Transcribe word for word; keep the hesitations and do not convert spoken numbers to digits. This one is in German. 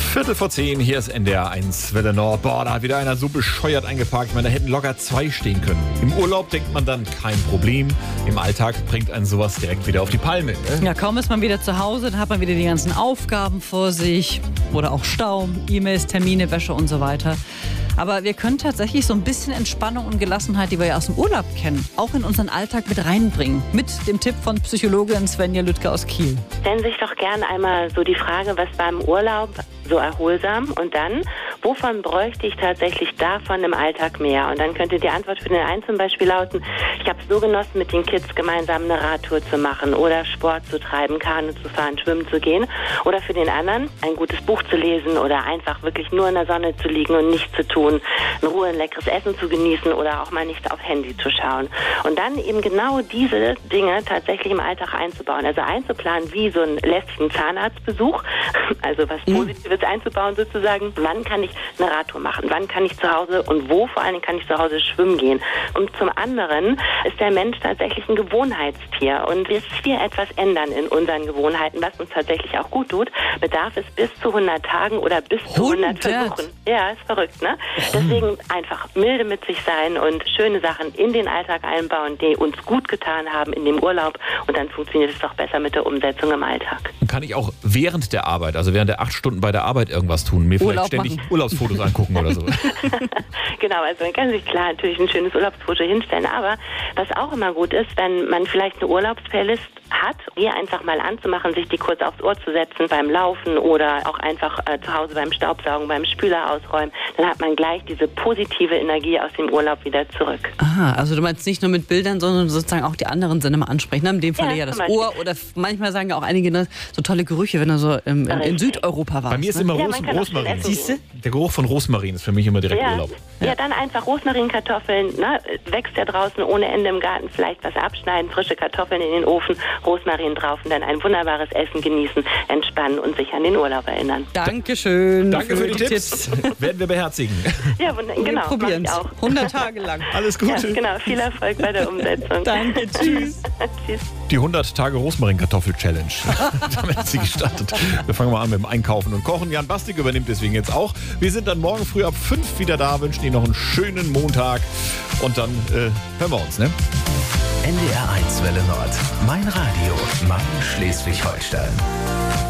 Viertel vor zehn, hier ist N D R eins Welle Nord. Boah, da hat wieder einer so bescheuert eingeparkt. Ich meine, da hätten locker zwei stehen können. Im Urlaub denkt man dann, kein Problem. Im Alltag bringt einen sowas direkt wieder auf die Palme. Ne? Ja, kaum ist man wieder zu Hause, dann hat man wieder die ganzen Aufgaben vor sich. Oder auch Stau, E-Mails, Termine, Wäsche und so weiter. Aber wir können tatsächlich so ein bisschen Entspannung und Gelassenheit, die wir ja aus dem Urlaub kennen, auch in unseren Alltag mit reinbringen. Mit dem Tipp von Psychologin Svenja Lüttke aus Kiel. Stellen Sie sich doch gerne einmal so die Frage, was war im Urlaub so erholsam? Und dann, wovon bräuchte ich tatsächlich davon im Alltag mehr? Und dann könnte die Antwort für den einen zum Beispiel lauten, ich habe es so genossen, mit den Kids gemeinsam eine Radtour zu machen oder Sport zu treiben, Kanu zu fahren, schwimmen zu gehen. Oder für den anderen, ein gutes Buch zu lesen oder einfach wirklich nur in der Sonne zu liegen und nichts zu tun, in Ruhe ein leckeres Essen zu genießen oder auch mal nicht aufs Handy zu schauen. Und dann eben genau diese Dinge tatsächlich im Alltag einzubauen. Also einzuplanen wie so einen lästigen Zahnarztbesuch, also was Positives einzubauen sozusagen. Wann kann ich eine Radtour machen? Wann kann ich zu Hause und wo vor allen Dingen kann ich zu Hause schwimmen gehen? Und zum anderen ist der Mensch tatsächlich ein Gewohnheitstier. Und bis wir etwas ändern in unseren Gewohnheiten, was uns tatsächlich auch gut tut, bedarf es bis zu hundert Tagen oder bis zu hundert Versuchen. Ja, ist verrückt, ne? Deswegen einfach milde mit sich sein und schöne Sachen in den Alltag einbauen, die uns gut getan haben in dem Urlaub. Und dann funktioniert es doch besser mit der Umsetzung im Alltag. Kann ich auch während der Arbeit, also während der acht Stunden bei der Arbeit irgendwas tun? Mir Urlaub vielleicht ständig machen. Urlaubsfotos angucken oder so? Genau, also man kann sich klar natürlich ein schönes Urlaubsfoto hinstellen. Aber was auch immer gut ist, wenn man vielleicht eine Urlaubsplaylist hat, die einfach mal anzumachen, sich die kurz aufs Ohr zu setzen beim Laufen oder auch einfach äh, zu Hause beim Staubsaugen, beim Spüler ausräumen, dann hat man gleich diese positive Energie aus dem Urlaub wieder zurück. Aha, also du meinst nicht nur mit Bildern, sondern sozusagen auch die anderen Sinne mal ansprechen. In dem Fall ja, Ja, das zum Beispiel. Ohr oder f- manchmal sagen ja auch einige ne, so tolle Gerüche, wenn du so im, in, in Richtig. Südeuropa warst. Bei mir ist ne? immer Ja, Ros man kann auch schön Rosmarin. essen Siehste? Der Geruch von Rosmarin ist für mich immer direkt Ja, Urlaub. ja, dann einfach Rosmarinkartoffeln, ne? Wächst ja draußen ohne Ende im Garten, vielleicht was abschneiden, frische Kartoffeln in den Ofen, Rosmarin drauf und dann ein wunderbares Essen genießen, entspannen und sich an den Urlaub erinnern. Dankeschön. Danke für die Tipps. Werden wir beherzigen. Ja, wund- Wir genau, mach probieren ich es. auch. hundert Tage lang. Alles Ja, Gute. genau, viel Erfolg bei der Umsetzung. Danke, tschüss. Tschüss. Die hundert Tage Rosmarin-Kartoffel-Challenge. Damit hat sie gestartet. Wir fangen mal an mit dem Einkaufen und Kochen. Jan Bastik übernimmt deswegen jetzt auch. Wir sind dann morgen früh ab fünf wieder da, wünschen Ihnen noch einen schönen Montag. Und dann äh, hören wir uns, ne? N D R eins Welle Nord. Mein Radio. Mein Schleswig-Holstein.